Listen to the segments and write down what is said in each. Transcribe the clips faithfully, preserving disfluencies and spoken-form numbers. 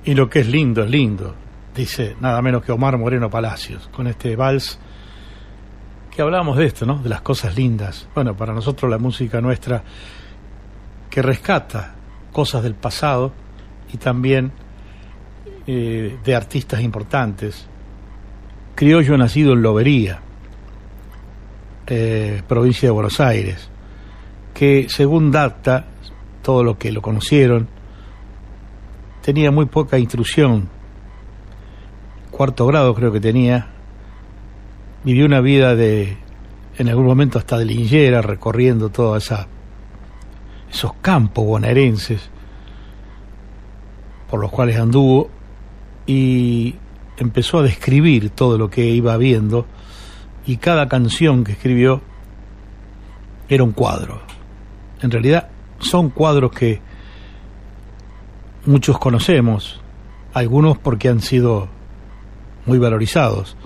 Y lo que es lindo es lindo, dice nada menos que Omar Moreno Palacios, con este vals que hablábamos de esto, ¿no? De las cosas lindas. Bueno, para nosotros la música nuestra que rescata cosas del pasado y también eh, de artistas importantes. Criollo nacido en Lobería, eh, provincia de Buenos Aires, que según data, todo lo que lo conocieron, tenía muy poca instrucción, cuarto grado creo que tenía, vivió una vida de, en algún momento hasta de linchera, recorriendo toda esa, esos campos bonaerenses por los cuales anduvo, y empezó a describir todo lo que iba viendo, y cada canción que escribió era un cuadro. En realidad son cuadros que muchos conocemos, algunos porque han sido muy valorizados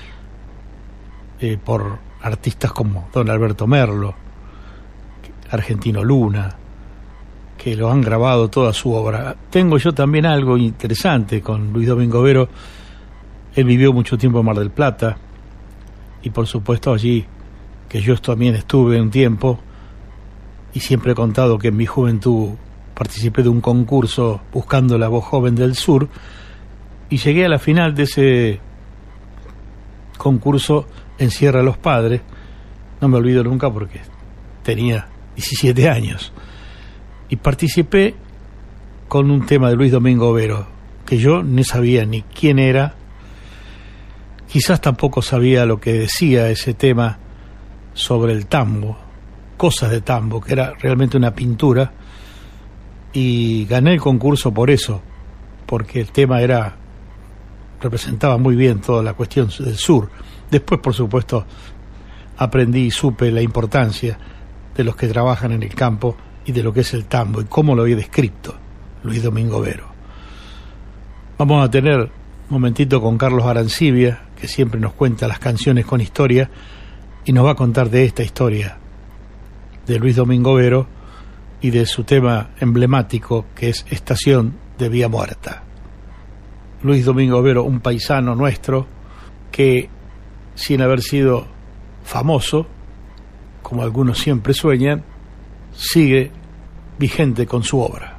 eh, por artistas como don Alberto Merlo, Argentino Luna, que lo han grabado toda su obra. Tengo yo también algo interesante con Luis Domingo Vero. Él vivió mucho tiempo en Mar del Plata, y por supuesto allí, que yo también estuve un tiempo, y siempre he contado que en mi juventud participé de un concurso buscando la voz joven del sur, y llegué a la final de ese concurso en Sierra de los Padres. No me olvido nunca porque tenía diecisiete años, y participé con un tema de Luis Domingo Vero, que yo no sabía ni quién era, quizás tampoco sabía lo que decía ese tema sobre el tambo, cosas de tambo, que era realmente una pintura. Y gané el concurso por eso, porque el tema era representaba muy bien toda la cuestión del sur. Después, por supuesto, aprendí y supe la importancia de los que trabajan en el campo y de lo que es el tambo y cómo lo había descrito Luis Domingo Vero. Vamos a tener un momentito con Carlos Arancibia, que siempre nos cuenta las canciones con historia, y nos va a contar de esta historia de Luis Domingo Vero y de su tema emblemático, que es Estación de Vía Muerta. Luis Domingo Vero, un paisano nuestro que, sin haber sido famoso, como algunos siempre sueñan, sigue vigente con su obra.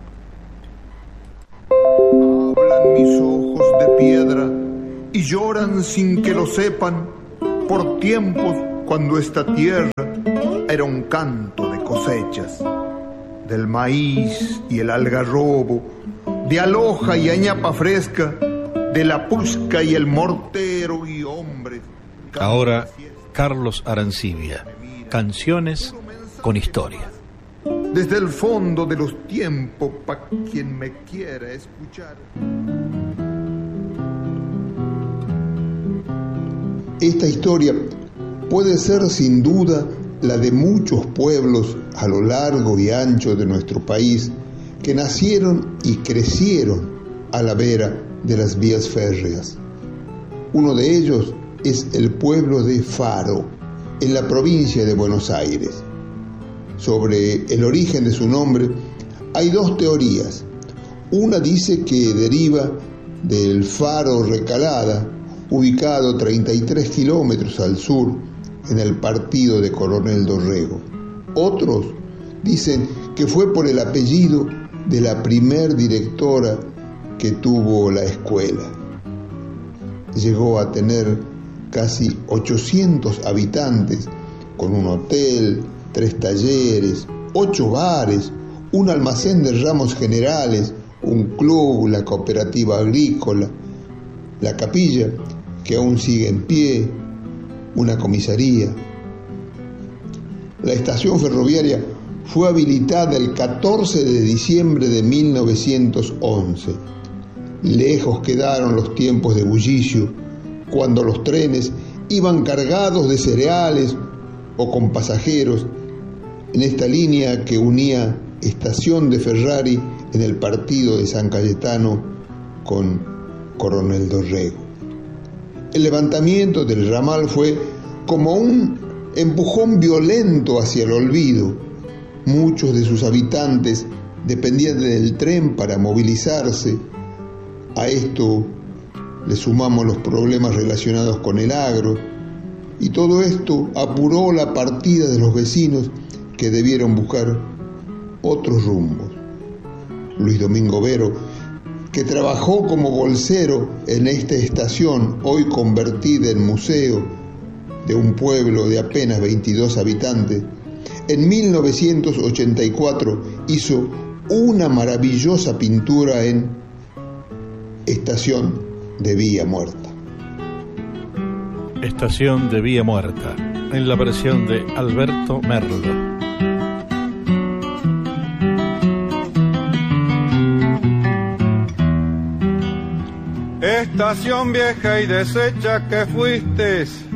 Hablan mis ojos de piedra y lloran sin que lo sepan por tiempos cuando esta tierra era un canto de cosechas, del maíz y el algarrobo, de aloja y añapa fresca, de la pusca y el mortero y hombres. Ahora, Carlos Arancibia, canciones con historia. Desde el fondo de los tiempos, pa' quien me quiera escuchar. Esta historia puede ser sin duda la de muchos pueblos a lo largo y ancho de nuestro país que nacieron y crecieron a la vera de las vías férreas. Uno de ellos es el pueblo de Faro, en la provincia de Buenos Aires. Sobre el origen de su nombre hay dos teorías. Una dice que deriva del Faro Recalada, ubicado treinta y tres kilómetros al sur en el partido de Coronel Dorrego. Otros dicen que fue por el apellido de la primer directora que tuvo la escuela. Llegó a tener casi ochocientos habitantes, con un hotel, tres talleres, ocho bares, un almacén de ramos generales, un club, la cooperativa agrícola, la capilla, que aún sigue en pie, una comisaría. La estación ferroviaria fue habilitada el catorce de diciembre de mil novecientos once. Lejos quedaron los tiempos de bullicio, cuando los trenes iban cargados de cereales o con pasajeros en esta línea que unía Estación de Ferrari en el partido de San Cayetano con Coronel Dorrego. El levantamiento del ramal fue como un empujón violento hacia el olvido. Muchos de sus habitantes dependían del tren para movilizarse. A esto le sumamos los problemas relacionados con el agro, y todo esto apuró la partida de los vecinos que debieron buscar otros rumbos. Luis Domingo Vero, que trabajó como bolsero en esta estación, hoy convertida en museo de un pueblo de apenas veintidós habitantes, en mil novecientos ochenta y cuatro hizo una maravillosa pintura en Estación de Villa Muerta. Estación de Villa Muerta, en la versión de Alberto Merlo. Estación vieja y deshecha que fuiste,